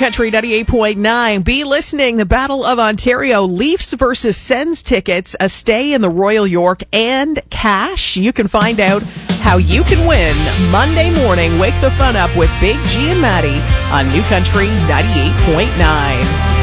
Country 98.9. Be listening. The Battle of Ontario, Leafs versus Sens tickets, a stay in the Royal York, and cash. You can find out how you can win Monday morning. Wake the fun up with Big G and Maddie on New Country 98.9.